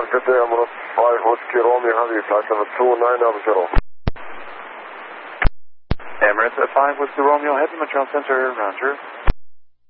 good day, Emirates 5 Whiskey Romeo Heavy, flight level 2990. Emirates at 5 Whiskey Romeo Heavy, Montreal Center, roger.